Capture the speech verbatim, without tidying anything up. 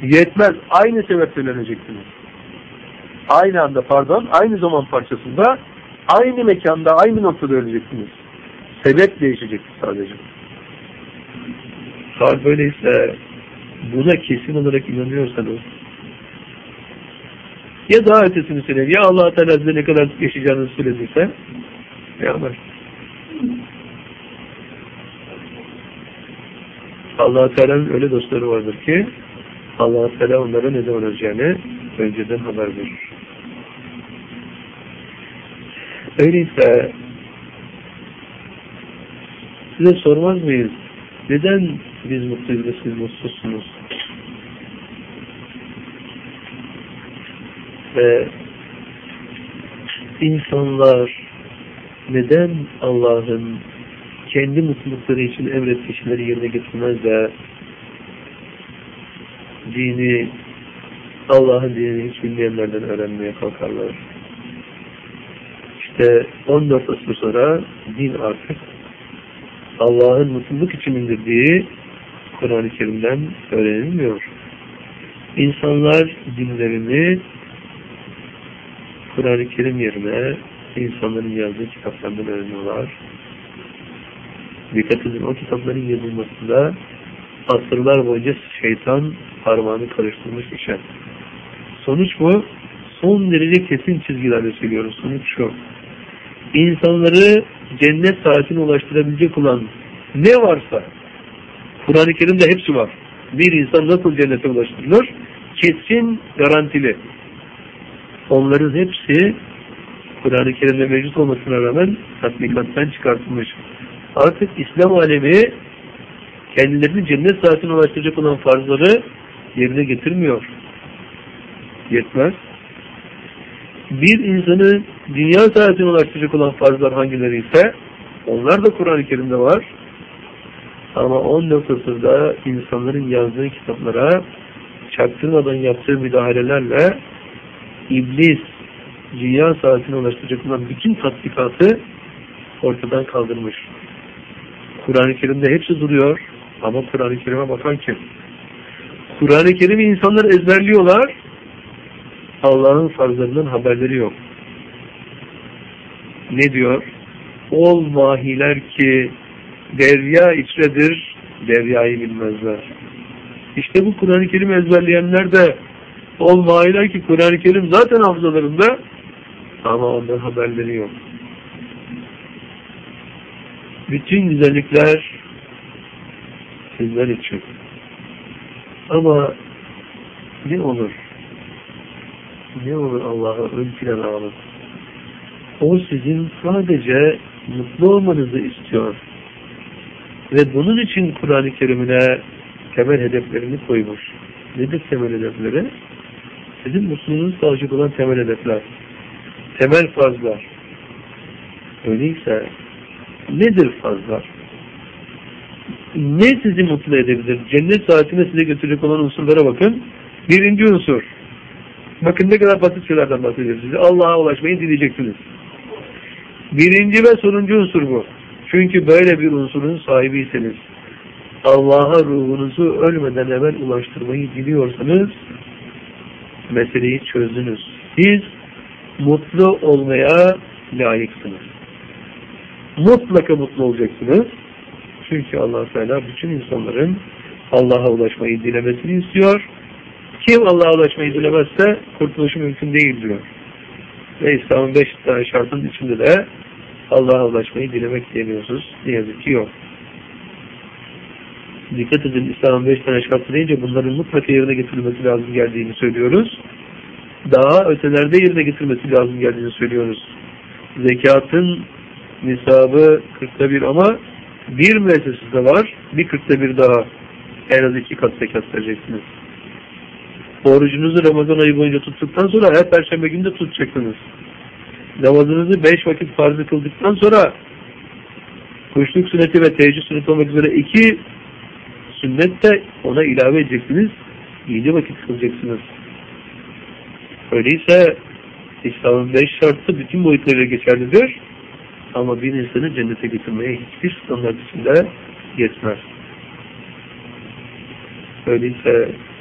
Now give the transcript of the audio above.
Yetmez. Aynı sebeple öleceksiniz. Aynı anda pardon, aynı zaman parçasında, aynı mekanda, aynı noktada öleceksiniz. Sebep değişecek sadece. Hal böyleyse buna kesin olarak inanıyorsanız ya daha ötesini söyler, ya Allah-u Teala size ne kadar yaşayacağınızı söylediyse ya var. Allah-u Teala'nın öyle dostları vardır ki Allah-u Teala onlara ne zaman öleceğini önceden haber verir. Öyleyse size sormaz mıyız? Neden biz mutluyuz ve siz mutsuzsunuz? Ve insanlar neden Allah'ın kendi mutlulukları için emrettiği şeyleri yerine getirmez de dini, Allah'ın dinini hiç bilmeyenlerden öğrenmeye kalkarlar? İşte on dört asır sonra din artık Allah'ın mutluluk için indirdiği Kur'an-ı Kerim'den öğrenilmiyor. İnsanlar dinlerini Kur'an-ı Kerim yerine insanların yazdığı kitaplardan öğreniyorlar. Dikkat edin, o kitapların yazılmasında asırlar boyunca şeytan parmağını karıştırmış işe. Sonuç bu. Son derece kesin çizgilerle söylüyoruz. Sonuç şu. İnsanları cennet saatine ulaştırabilecek olan ne varsa Kur'an-ı Kerim'de hepsi var. Bir insan nasıl cennete ulaştırılır? Kesin garantili. Onların hepsi Kur'an-ı Kerim'de mevcut olmasına rağmen tatbikattan çıkartılmış. Artık İslam alemi kendilerini cennet saatine ulaştıracak olan farzları yerine getirmiyor. Yetmez. Bir insanı dünya saatine ulaştıracak olan farzlar hangileri ise onlar da Kur'an-ı Kerim'de var. Ama on dört asırda insanların yazdığı kitaplara çaktırmadan yaptığı müdahalelerle İblis dünya saatine ulaştıracak olan bütün tatbikatı ortadan kaldırmış. Kur'an-ı Kerim'de hepsi duruyor ama Kur'an-ı Kerim'e bakan kim? Kur'an-ı Kerim'i insanlar ezberliyorlar. Allah'ın farzlarından haberleri yok. Ne diyor? Ol mahiler ki derya içredir, deryayı bilmezler. İşte bu Kur'an-ı Kerim'i ezberleyenler de ol mahiler ki Kur'an-ı Kerim zaten hafızalarında ama ondan haberleri yok. Bütün güzellikler sizler için. Ama ne olur? Ne olur Allah'a ön plana alın. O sizin sadece mutlu olmanızı istiyor. Ve bunun için Kur'an-ı Kerim'ine temel hedeflerini koymuş. Nedir temel hedefleri? Sizin mutluluğunuzu sağlayacak olan temel hedefler. Temel farzlar. Öyleyse nedir farzlar? Ne sizi mutlu edebilir? Cennet saatine size götürecek olan unsurlara bakın. Birinci unsur. Bakın ne kadar basit şeylerden bahsediyor size. Allah'a ulaşmayı dileyeceksiniz. Birinci ve sonuncu unsur bu. Çünkü böyle bir unsurun sahibiyseniz, Allah'a ruhunuzu ölmeden evvel ulaştırmayı diliyorsanız, meseleyi çözdünüz. Siz mutlu olmaya layıksınız. Mutlaka mutlu olacaksınız. Çünkü Allah Teala bütün insanların Allah'a ulaşmayı dilemesini istiyor. Kim Allah'a ulaşmayı dilemezse kurtuluşu mümkün değil diyor. Ve İslam'ın beş tane şartının içinde de Allah'a ulaşmayı dilemek diyemiyorsunuz. Ne yazık ki yok. Dikkat edin, İslam'ın beş tane şartı deyince bunların mutlaka yerine getirilmesi lazım geldiğini söylüyoruz. Daha ötelerde yerine getirmesi lazım geldiğini söylüyoruz. Zekatın nisabı kırkta bir ama bir müessesede var, bir kırkta bir daha. En az iki kat zekat vereceksiniz. Orucunuzu Ramazan ayı boyunca tuttuktan sonra her perşembe günü de tutacaksınız. Namazınızı beş vakit farzı kıldıktan sonra kuşluk sünneti ve teheccüd sünneti olmak üzere iki sünnet de ona ilave edeceksiniz. Yedi vakit kılacaksınız. Öyleyse İslam'ın beş şartı bütün boyutlarıyla geçerlidir. Ama bir insanı cennete getirmeye hiçbir standart içinde yetmez. Öyleyse